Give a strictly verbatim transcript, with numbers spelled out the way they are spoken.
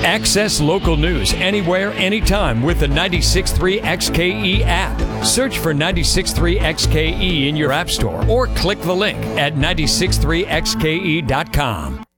Access local news anywhere, anytime with the ninety-six point three X K E app. Search for ninety-six point three X K E in your app store or click the link at nine six three X K E dot com.